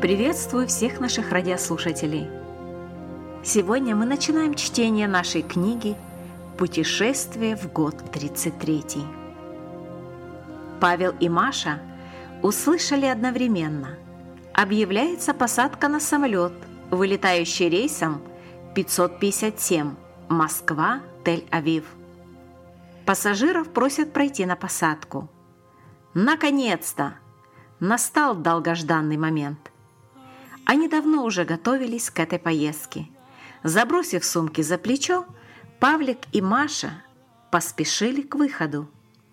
Приветствую всех наших радиослушателей! Сегодня мы начинаем чтение нашей книги «Путешествие в год 33». Павел и Маша услышали одновременно: объявляется посадка на самолет, вылетающий рейсом 557 Москва-Тель-Авив. Пассажиров просят пройти на посадку. Наконец-то! Настал долгожданный момент. Они давно уже готовились к этой поездке. Забросив сумки за плечо, Павлик и Маша поспешили к выходу.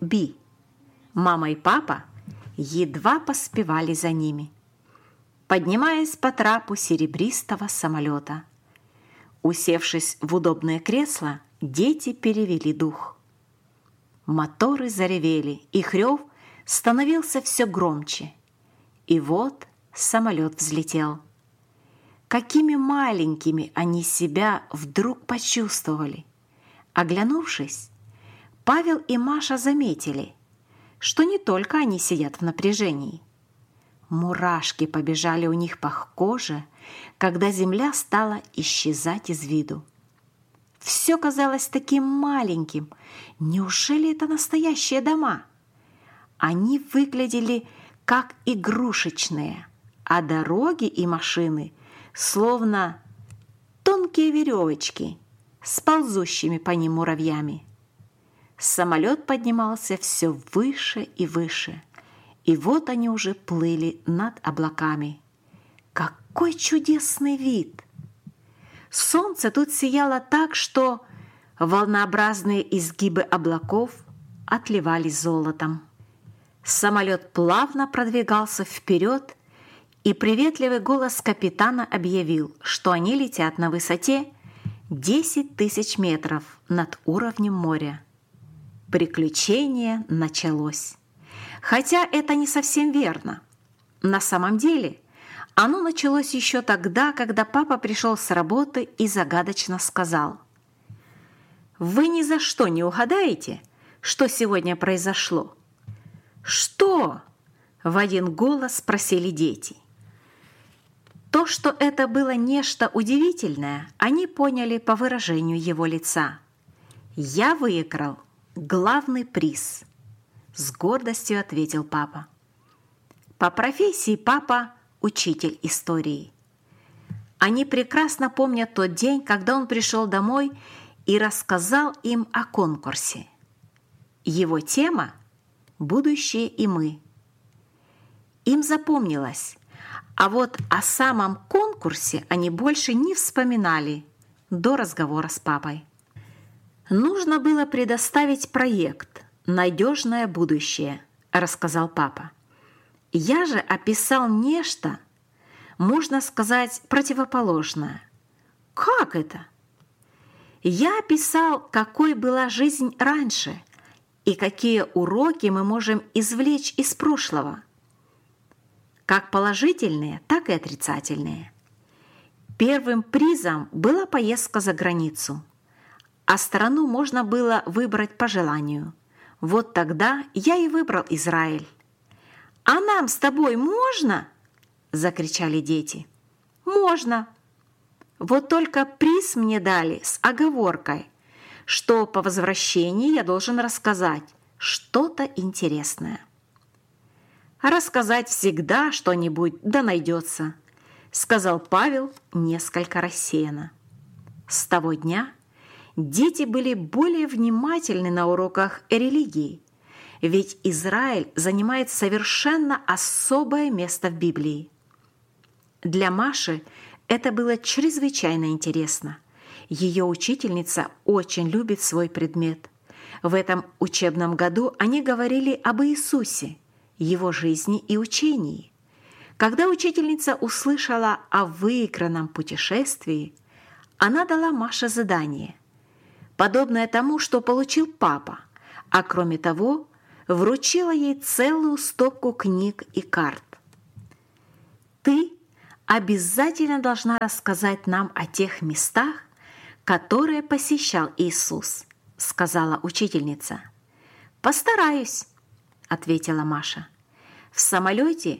Мама и папа едва поспевали за ними, поднимаясь по трапу серебристого самолета. Усевшись в удобное кресло, дети перевели дух. Моторы заревели, их рев становился все громче. И вот самолет взлетел. Какими маленькими они себя вдруг почувствовали. Оглянувшись, Павел и Маша заметили, что не только они сидят в напряжении. Мурашки побежали у них по коже, когда земля стала исчезать из виду. Все казалось таким маленьким. Неужели это настоящие дома? Они выглядели как игрушечные, а дороги и машины словно тонкие веревочки с ползущими по ним муравьями. Самолет поднимался все выше и выше, и вот они уже плыли над облаками. Какой чудесный вид! Солнце тут сияло так, что волнообразные изгибы облаков отливали золотом. Самолет плавно продвигался вперед, и приветливый голос капитана объявил, что они летят на высоте 10 тысяч метров над уровнем моря. Приключение началось. Хотя это не совсем верно. На самом деле оно началось еще тогда, когда папа пришел с работы и загадочно сказал: «Вы ни за что не угадаете, что сегодня произошло?» «Что?» – в один голос спросили дети. То, что это было нечто удивительное, они поняли по выражению его лица. «Я выиграл главный приз», – с гордостью ответил папа. По профессии папа – учитель истории. Они прекрасно помнят тот день, когда он пришел домой и рассказал им о конкурсе. Его тема – «Будущее и мы». Им запомнилось, а вот о самом конкурсе они больше не вспоминали до разговора с папой. «Нужно было предоставить проект «Надежное будущее», – рассказал папа. «Я же описал нечто, можно сказать, противоположное». «Как это?» «Я описал, какой была жизнь раньше и какие уроки мы можем извлечь из прошлого. Как положительные, так и отрицательные. Первым призом была поездка за границу, а страну можно было выбрать по желанию. Вот тогда я и выбрал Израиль». «А нам с тобой можно?» – закричали дети. «Можно. Вот только приз мне дали с оговоркой, что по возвращении я должен рассказать что-то интересное». «Рассказать всегда что-нибудь да найдется», – сказал Павел несколько рассеянно. С того дня дети были более внимательны на уроках религии, ведь Израиль занимает совершенно особое место в Библии. Для Маши это было чрезвычайно интересно. Ее учительница очень любит свой предмет. В этом учебном году они говорили об Иисусе, его жизни и учении. Когда учительница услышала о выигранном путешествии, она дала Маше задание, подобное тому, что получил папа, а кроме того, вручила ей целую стопку книг и карт. «Ты обязательно должна рассказать нам о тех местах, которые посещал Иисус», – сказала учительница. «Постараюсь», – ответила Маша. В самолете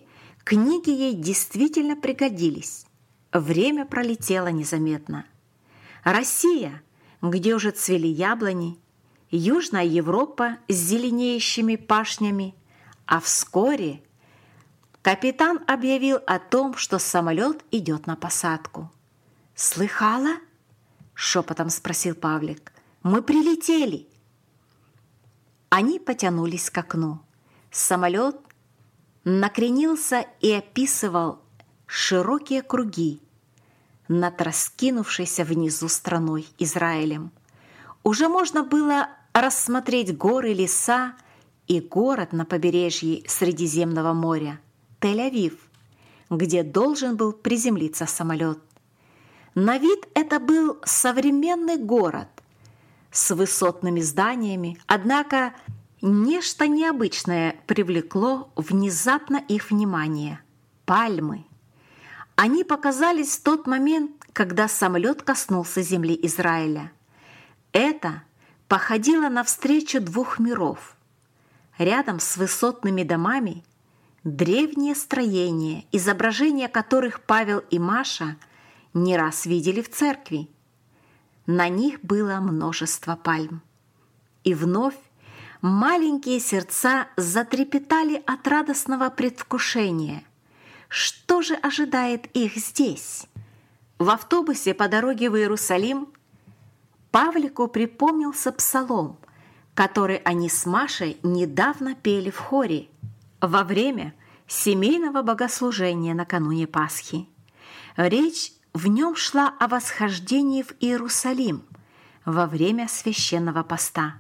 Книги ей действительно пригодились. Время пролетело незаметно. Россия, где уже цвели яблони, Южная Европа с зеленеющими пашнями, а вскоре капитан объявил о том, что самолет идет на посадку. «Слыхала?» – шепотом спросил Павлик. «Мы прилетели!» Они потянулись к окну. Самолет накренился и описывал широкие круги над раскинувшейся внизу страной Израилем. Уже можно было рассмотреть горы, леса и город на побережье Средиземного моря – Тель-Авив, где должен был приземлиться самолет. На вид это был современный город с высотными зданиями, однако нечто необычное привлекло внезапно их внимание – пальмы. Они показались в тот момент, когда самолет коснулся земли Израиля. Это походило на встречу двух миров. Рядом с высотными домами древние строения, изображения которых Павел и Маша не раз видели в церкви. На них было множество пальм. И вновь маленькие сердца затрепетали от радостного предвкушения. Что же ожидает их здесь? В автобусе по дороге в Иерусалим Павлику припомнился псалом, который они с Машей недавно пели в хоре во время семейного богослужения накануне Пасхи. Речь в нем шла о восхождении в Иерусалим во время священного поста.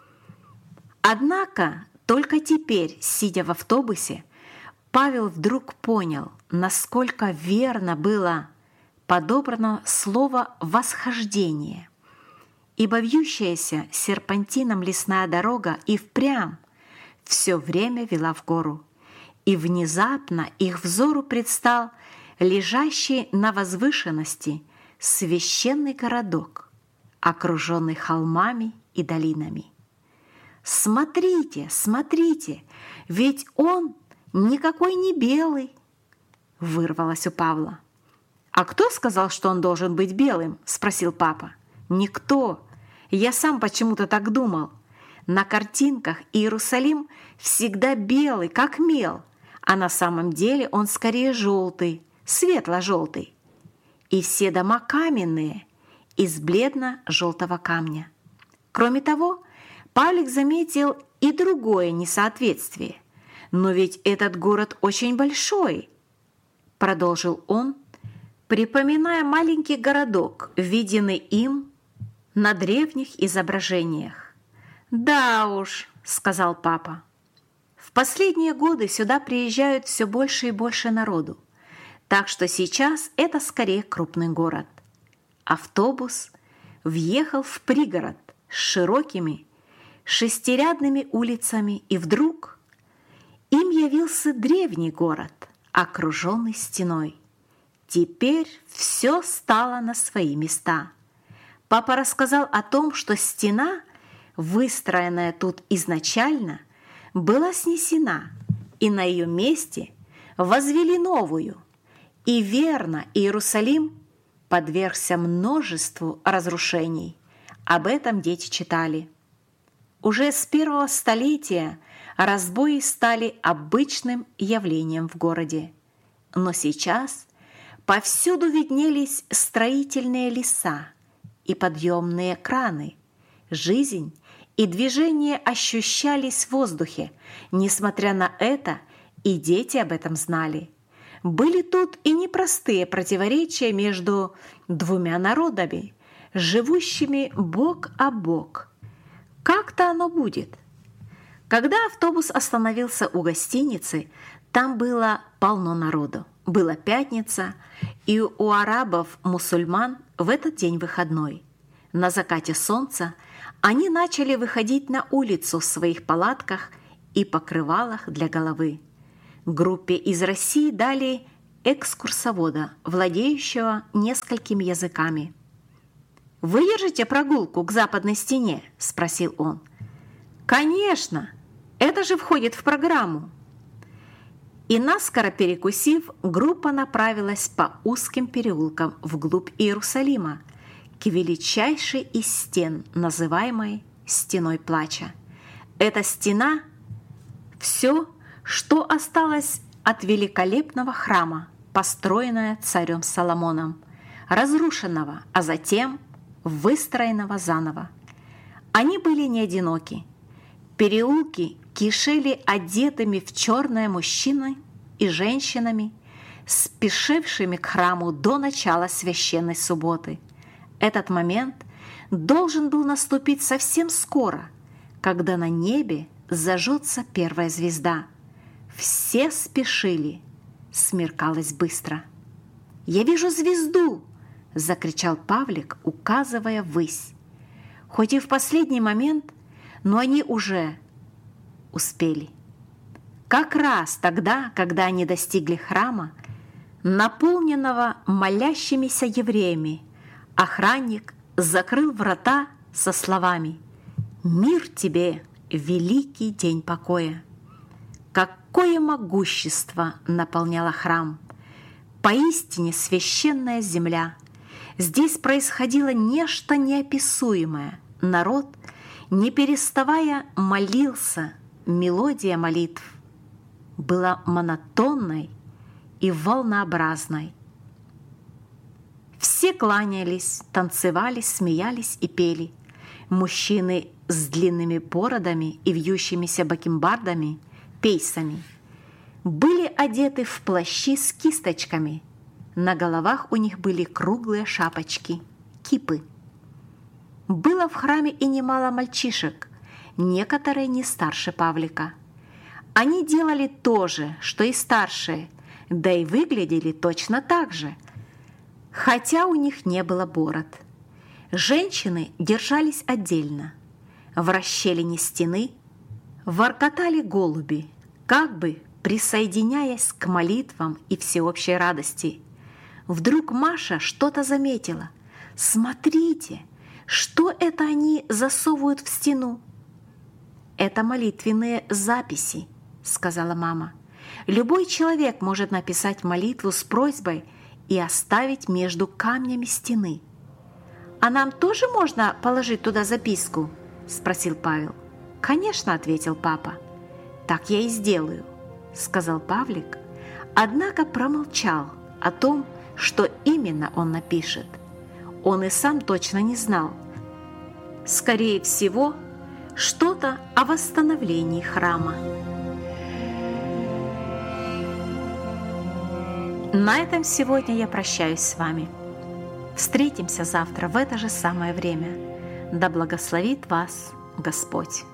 Однако только теперь, сидя в автобусе, Павел вдруг понял, насколько верно было подобрано слово «восхождение», ибо вьющаяся серпантином лесная дорога и впрямь все время вела в гору, и внезапно их взору предстал лежащий на возвышенности священный городок, окруженный холмами и долинами. «Смотрите, смотрите, ведь он никакой не белый!» – вырвалось у Павла. «А кто сказал, что он должен быть белым?» – спросил папа. «Никто. Я сам почему-то так думал. На картинках Иерусалим всегда белый, как мел, а на самом деле он скорее желтый, светло-желтый. И все дома каменные, из бледно-желтого камня. Кроме того, Павлик заметил и другое несоответствие. «Но ведь этот город очень большой», – продолжил он, припоминая маленький городок, виденный им на древних изображениях. «Да уж», – сказал папа, – «в последние годы сюда приезжают все больше и больше народу, так что сейчас это скорее крупный город». Автобус въехал в пригород с широкими шестирядными улицами, и вдруг им явился древний город, окруженный стеной. Теперь все стало на свои места. Папа рассказал о том, что стена, выстроенная тут изначально, была снесена, и на ее месте возвели новую. И верно, Иерусалим подвергся множеству разрушений. Об этом дети читали. Уже с первого столетия разбои стали обычным явлением в городе. Но сейчас повсюду виднелись строительные леса и подъемные краны. Жизнь и движение ощущались в воздухе. Несмотря на это, и дети об этом знали. Были тут и непростые противоречия между двумя народами, живущими бок о бок. Как-то оно будет. Когда автобус остановился у гостиницы, там было полно народу. Была пятница, и у арабов-мусульман в этот день выходной. На закате солнца они начали выходить на улицу в своих палатках и покрывалах для головы. Группе из России дали экскурсовода, владеющего несколькими языками. «Выдержите прогулку к западной стене?» – спросил он. «Конечно! Это же входит в программу!» И наскоро перекусив, группа направилась по узким переулкам вглубь Иерусалима, к величайшей из стен, называемой «Стеной плача». Эта стена – все, что осталось от великолепного храма, построенного царем Соломоном, разрушенного, а затем выстроенного заново. Они были не одиноки. Переулки кишели одетыми в черное мужчинами и женщинами, спешившими к храму до начала священной субботы. Этот момент должен был наступить совсем скоро, когда на небе зажжется первая звезда. Все спешили, смеркалось быстро. «Я вижу звезду!» – закричал Павлик, указывая ввысь. Хоть и в последний момент, но они уже успели. Как раз тогда, когда они достигли храма, наполненного молящимися евреями, охранник закрыл врата со словами: «Мир тебе, великий день покоя!» Какое могущество наполняло храм! Поистине священная земля! Здесь происходило нечто неописуемое. Народ, не переставая, молился. Мелодия молитв была монотонной и волнообразной. Все кланялись, танцевали, смеялись и пели. Мужчины с длинными бородами и вьющимися бакенбардами, пейсами, были одеты в плащи с кисточками. На головах у них были круглые шапочки, кипы. Было в храме и немало мальчишек, некоторые не старше Павлика. Они делали то же, что и старшие, да и выглядели точно так же, хотя у них не было бород. Женщины держались отдельно. В расщелине стены воркотали голуби, как бы присоединяясь к молитвам и всеобщей радости. Вдруг Маша что-то заметила. «Смотрите, что это они засовывают в стену?» «Это молитвенные записи», — сказала мама. «Любой человек может написать молитву с просьбой и оставить между камнями стены». «А нам тоже можно положить туда записку?» – спросил Павел. «Конечно», – ответил папа. «Так я и сделаю», – сказал Павлик, однако промолчал о том, что именно он напишет. Он и сам точно не знал. Скорее всего, что-то о восстановлении храма. На этом сегодня я прощаюсь с вами. Встретимся завтра в это же самое время. Да благословит вас Господь!